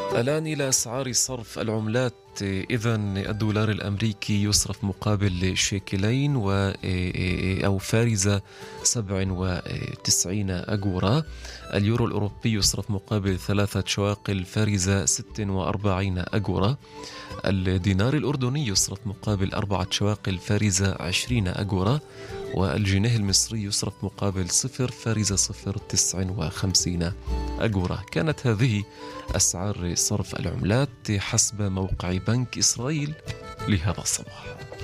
الآن إلى أسعار صرف العملات. إذن الدولار الأمريكي يصرف مقابل شيكلين أو فارزة 97 أجورا. اليورو الأوروبي يصرف مقابل 3 شواقل فارزة 46 أجورا. الدينار الأردني يصرف مقابل 4 شواقل فارزة 20 أجورا. والجنيه المصري يصرف مقابل 0.059 أجورا. كانت هذه أسعار صرف العملات حسب موقع بنك إسرائيل لهذا الصباح.